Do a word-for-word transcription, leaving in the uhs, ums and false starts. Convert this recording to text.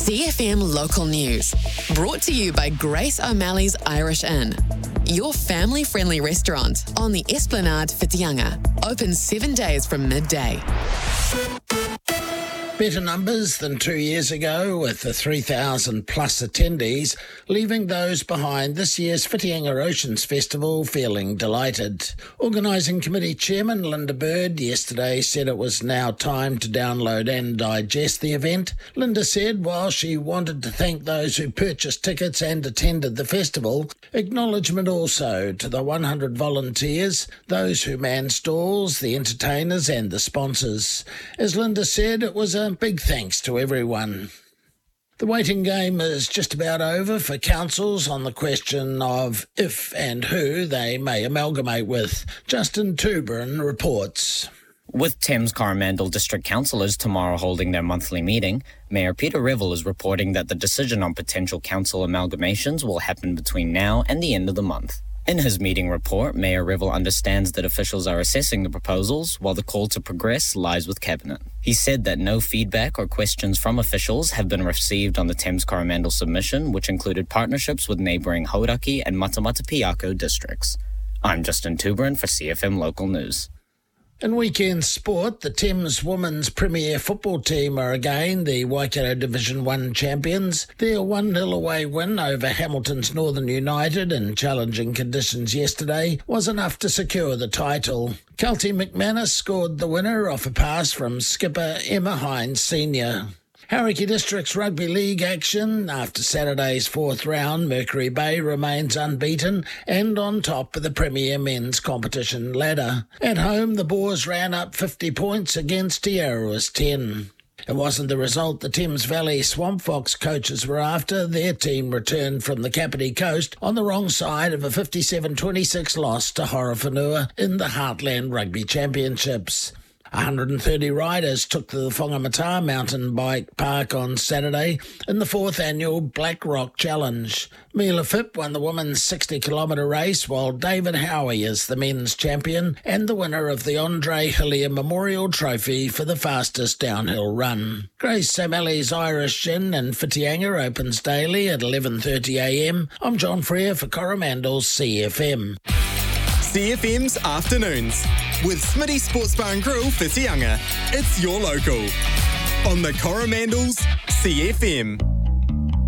C F M Local News. Brought to you by Grace O'Malley's Irish Inn. Your family-friendly restaurant on the Esplanade Whitianga. Open seven days from midday. Better numbers than two years ago, with the three thousand plus attendees, leaving those behind this year's Whitianga Oceans Festival feeling delighted. Organising Committee Chairman Linda Bird yesterday said it was now time to download and digest the event. Linda said while she wanted to thank those who purchased tickets and attended the festival, acknowledgement also to the one hundred volunteers, those who man stalls, the entertainers and the sponsors. As Linda said, it was a big thanks to everyone. The waiting game is just about over for councils on the question of if and who they may amalgamate with. Justin Tuberin reports. With Thames Coromandel District Councillors tomorrow holding their monthly meeting, Mayor Peter Revel is reporting that the decision on potential council amalgamations will happen between now and the end of the month. In his meeting report, Mayor Revel understands that officials are assessing the proposals, while the call to progress lies with Cabinet. He said that no feedback or questions from officials have been received on the Thames Coromandel submission, which included partnerships with neighbouring Hauraki and Matamata-Piako districts. I'm Justin Tuberin for C F M Local News. In weekend sport, the Thames Women's Premier Football team are again the Waikato Division one champions. Their one nil away win over Hamilton's Northern United in challenging conditions yesterday was enough to secure the title. Kelty McManus scored the winner off a pass from skipper Emma Hines Senior Hauraki District's Rugby League action. After Saturday's fourth round, Mercury Bay remains unbeaten and on top of the Premier Men's competition ladder. At home, the Boars ran up fifty points against Te Arawa's ten. It wasn't the result the Thames Valley Swamp Fox coaches were after. Their team returned from the Kapiti Coast on the wrong side of a fifty-seven twenty-six loss to Horowhenua in the Heartland Rugby Championships. one hundred thirty riders took to the Whangamata Mountain Bike Park on Saturday in the fourth annual Black Rock Challenge. Mila Phipp won the women's sixty kilometre race, while David Howie is the men's champion and the winner of the Andre Hillier Memorial Trophy for the fastest downhill run. Grace O'Malley's Irish Inn in Whitianga opens daily at eleven thirty a m. I'm John Freer for Coromandel's C F M. C F M's Afternoons with Smitty Sports Bar and Grill Whitianga. It's your local on the Coromandel's C F M.